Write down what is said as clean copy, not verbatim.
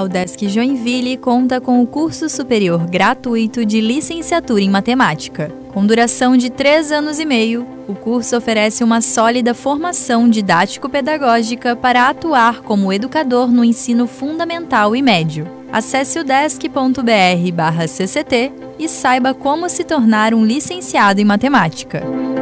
O Udesc Joinville conta com o curso superior gratuito de licenciatura em matemática. Com duração de 3 anos e meio, o curso oferece uma sólida formação didático-pedagógica para atuar como educador no ensino fundamental e médio. Acesse udesc.br/cct e saiba como se tornar um licenciado em matemática.